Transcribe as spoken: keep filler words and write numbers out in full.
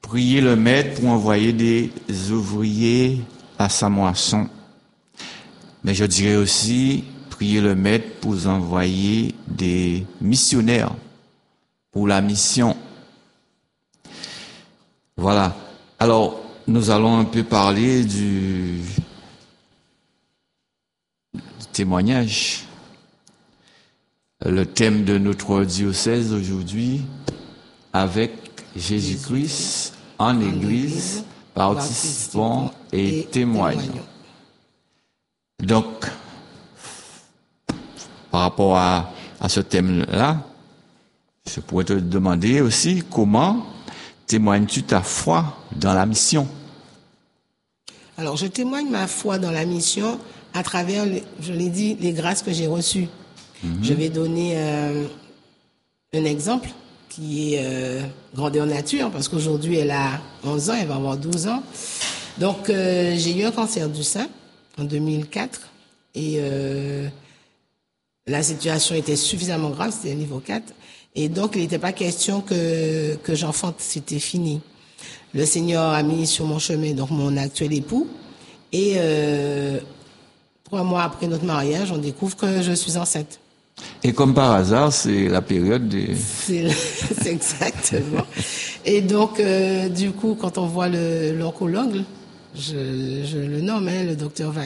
prier le maître pour envoyer des ouvriers à sa moisson. Mais je dirais aussi, prier le maître pour envoyer des missionnaires pour la mission. Voilà. Alors, nous allons un peu parler du, du témoignage. Le thème de notre diocèse aujourd'hui, avec Jésus-Christ en Église, participants et témoignons. Donc, par rapport à, à ce thème-là, je pourrais te demander aussi comment témoignes-tu ta foi dans la mission? Alors, je témoigne ma foi dans la mission à travers, les, je l'ai dit, les grâces que j'ai reçues. Mm-hmm. Je vais donner euh, un exemple qui est euh, grandeur nature, parce qu'aujourd'hui, elle a onze ans, elle va avoir douze ans. Donc, euh, j'ai eu un cancer du sein en deux mille quatre et euh, la situation était suffisamment grave, c'était niveau quatre. Et donc, il n'était pas question que, que j'enfante, c'était fini. Le Seigneur a mis sur mon chemin donc mon actuel époux. Et euh, trois mois après notre mariage, on découvre que je suis enceinte. Et comme par hasard, c'est la période des... C'est, c'est exactement. Et donc, euh, du coup, quand on voit le, l'oncologue, je, je le nomme, hein, le docteur Valle,